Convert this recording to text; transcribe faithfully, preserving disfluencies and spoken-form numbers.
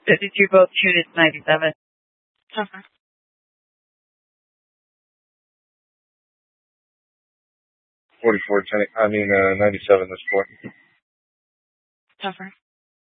fifty-two both units, ninety-seven. Tougher. forty-four, ten, I mean, uh, ninety-seven, this four. Tougher.